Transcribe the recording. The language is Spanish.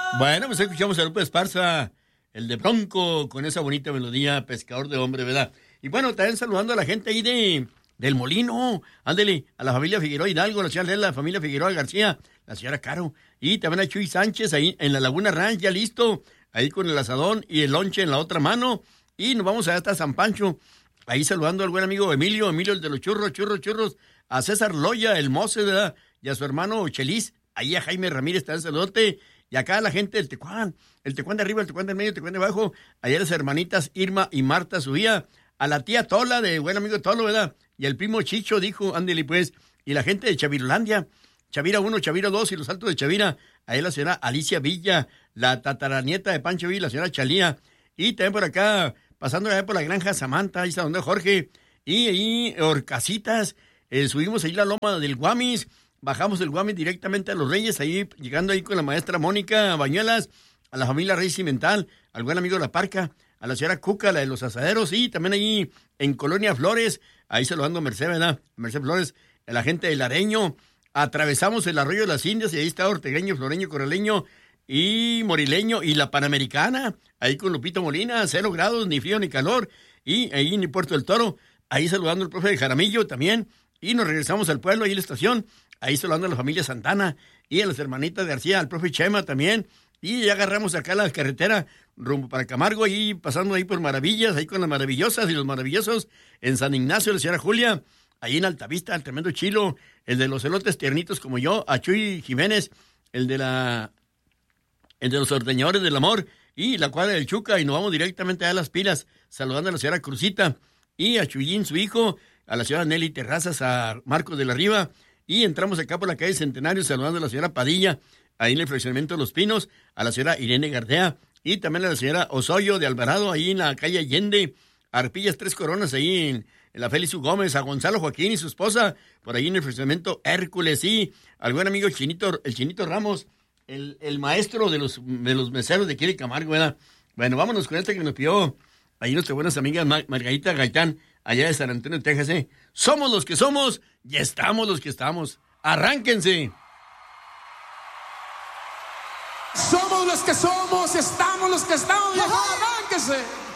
Bueno, pues escuchamos a Lupe Esparza, el de Bronco, con esa bonita melodía, Pescador de Hombre, ¿verdad? Y bueno, también saludando a la gente ahí del Molino, ándele, a la familia Figueroa Hidalgo, la señora Lela, la familia Figueroa García, la señora Caro, y también a Chuy Sánchez ahí en la Laguna Ranch, ya listo, ahí con el asadón y el lonche en la otra mano, y nos vamos allá hasta San Pancho, ahí saludando al buen amigo Emilio el de los churros, a César Loya, el Mose, ¿verdad? Y a su hermano Chelis, ahí a Jaime Ramírez, también saludote. Y acá la gente del Tecuán de arriba, el Tecuán del medio, el Tecuán de abajo. Ayer las hermanitas Irma y Marta subía a la tía Tola, de buen amigo Tolo, ¿verdad? Y el primo Chicho dijo, ándele pues. Y la gente de Chavirolandia, Chavira 1, Chavira 2 y los Altos de Chavira. Ahí la señora Alicia Villa, la tataranieta de Pancho Villa, la señora Chalía. Y también por acá, pasando allá por la granja Samantha, ahí está donde Jorge. Y ahí, Orcasitas, subimos ahí la loma del Guamis. Bajamos del Guamis directamente a Los Reyes, ahí llegando ahí con la maestra Mónica Bañuelas, a la familia Reyes Cimental, al buen amigo de La Parca, a la señora Cuca, la de los asaderos, y también ahí en Colonia Flores, ahí saludando a Merced, ¿verdad? Merced Flores, a la gente del Areño. Atravesamos el Arroyo de las Indias y ahí está Ortegueño, Floreño, Corraleño y Morileño y la Panamericana, ahí con Lupito Molina, 0 grados, ni frío ni calor, y ahí en Puerto del Toro, ahí saludando al profe de Jaramillo también, y nos regresamos al pueblo, ahí en la estación. Ahí saludando a la familia Santana y a las hermanitas García, al profe Chema también. Y ya agarramos acá la carretera rumbo para Camargo, y pasando ahí por Maravillas, ahí con las maravillosas y los maravillosos en San Ignacio, la señora Julia, ahí en Altavista, el tremendo Chilo, el de los elotes tiernitos como yo, a Chuy Jiménez, el de los ordeñadores del amor, y la cuadra del Chuca, y nos vamos directamente a Las Pilas, saludando a la señora Cruzita, y a Chuyín, su hijo, a la señora Nelly Terrazas, a Marcos de la Riva. Y entramos acá por la calle Centenario saludando a la señora Padilla, ahí en el fraccionamiento de Los Pinos, a la señora Irene Gardea, y también a la señora Osoyo de Alvarado, ahí en la calle Allende, Arpillas Tres Coronas, ahí en la Félix U. Gómez, a Gonzalo Joaquín y su esposa, por ahí en el fraccionamiento Hércules, y al buen amigo el Chinito Ramos, el maestro de los meseros de aquí de Camargo, ¿verdad? Bueno, vámonos con esta que nos pidió ahí nuestras buenas amigas Margarita Gaitán, allá de San Antonio, Texas, ¿eh? Somos los que somos y estamos los que estamos. ¡Arránquense! Somos los que somos, estamos los que estamos. ¡Arránquense!